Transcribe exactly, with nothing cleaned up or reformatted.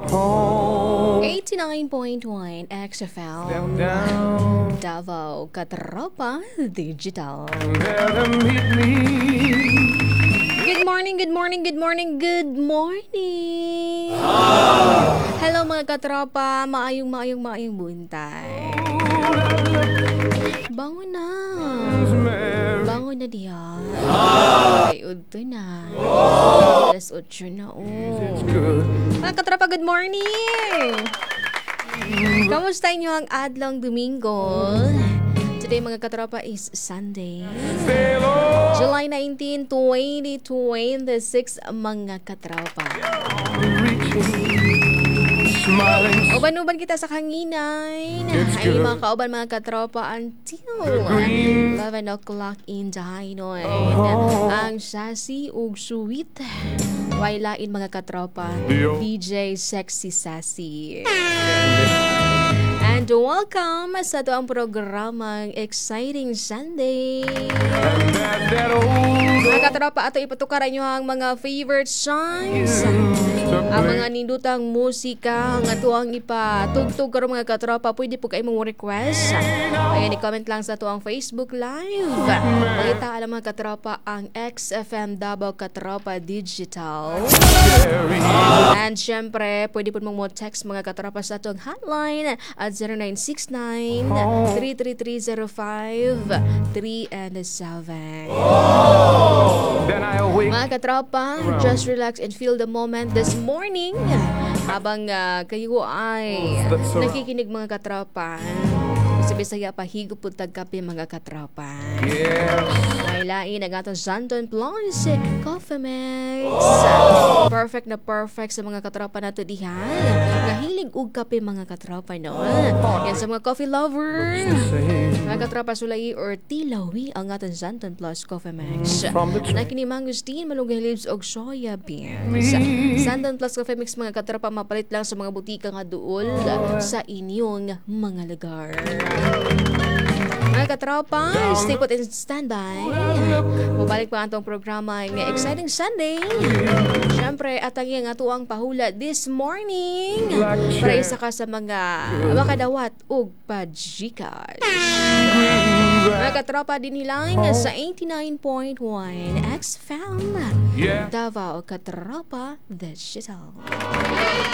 home. eighty-nine point one X F Step M down Davao Katropa Digital. there to meet me. Good morning, good morning, good morning, good morning. Hello mga katropa, maayong maayong maayong buntay. Bangon na. Bangon na diyan. Ay, udto na. Alas otso na, oh. Mga katropa, good morning. Kamusta inyo ang adlong Domingo? Today mga katropa is Sunday, July nineteenth, twenty twenty-six mga katropa. Uban-uban kita sa kanginan. Ay mga kauban mga katropa until eleven o'clock in the hinoy. Ang sassy ug sweet wailain mga katropa, D J Sexy Sassy. And welcome sa ito ang programang Exciting Sunday. Mga katropa, ato ipatukaran nyo ang mga favorite songs, ang mga nindutang musika, ang ato ang ipatugtog karon mga katropa. Pwede po kayo mong request. Ayan, i-comment lang sa ito ang Facebook Live. Pakita alam mga katropa ang X F M Davao Katropa Digital. And syempre, pwede po mong mo text mga katropa sa itong hotline at zero nine six nine, three three three zero five, three and seven. Mga katropa, just relax and feel the moment this morning habang uh, kayo ay nakikinig mga katropa. Sa Bisaya pa higop po tagkape mga katropa. May lain ang atong Santon Plus Coffee Mix. Perfect na perfect sa mga katropa nato diha. Nahilig og kape mga katropa no. Yan sa mga coffee lovers. Mga katropa sulay or tilawi ang atong Santon Plus Coffee Mix. Nakini mangustin malunggay leaves og soya beans. Santon Plus Coffee Mix mga katropa mapalit lang sa mga butika nga duol sa inyong mga lugar. Mga katropa, stay put in standby. Mabalik pa ang itong programa ng Exciting Sunday. Siyempre, atang nga ito ang pahula this morning para isa ka sa mga makadawat ug pajikas. Mga katropa, din hilang sa eighty-nine point one X F M Davao Katropa Digital.